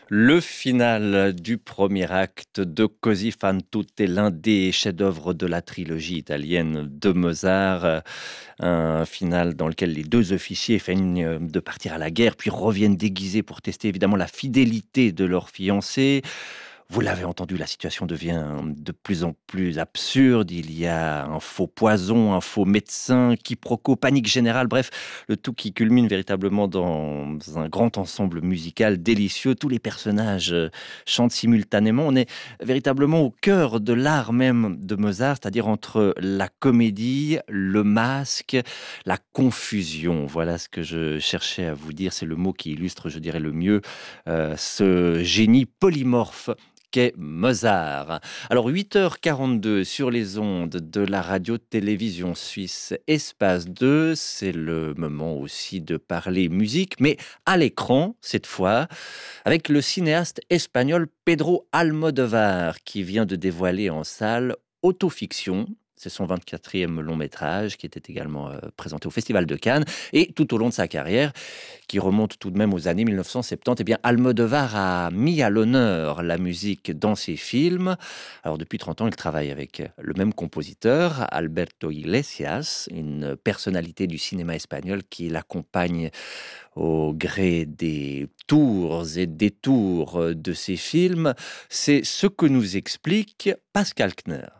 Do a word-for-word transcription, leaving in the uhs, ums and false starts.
Le final du premier acte de Così fan tutte, l'un des chefs-d'œuvre de la trilogie italienne de Mozart. Un final dans lequel les deux officiers feignent de partir à la guerre, puis reviennent déguisés pour tester évidemment la fidélité de leur fiancé. Vous l'avez entendu, la situation devient de plus en plus absurde. Il y a un faux poison, un faux médecin, quiproquo, panique générale. Bref, le tout qui culmine véritablement dans un grand ensemble musical délicieux. Tous les personnages euh, chantent simultanément. On est véritablement au cœur de l'art même de Mozart, c'est-à-dire entre la comédie, le masque, la confusion. Voilà ce que je cherchais à vous dire. C'est le mot qui illustre, je dirais, le mieux euh, ce génie polymorphe qu'est Mozart. Alors huit heures quarante-deux sur les ondes de la radio-télévision suisse Espace deux, c'est le moment aussi de parler musique, mais à l'écran cette fois, avec le cinéaste espagnol Pedro Almodovar qui vient de dévoiler en salle Autofiction. C'est son vingt-quatrième long métrage qui était également euh, présenté au Festival de Cannes. Et tout au long de sa carrière, qui remonte tout de même aux années mille neuf cent soixante-dix, eh bien, Almodovar a mis à l'honneur la musique dans ses films. Alors, depuis trente ans, il travaille avec le même compositeur, Alberto Iglesias, une personnalité du cinéma espagnol qui l'accompagne au gré des tours et détours de ses films. C'est ce que nous explique Pascal Kner.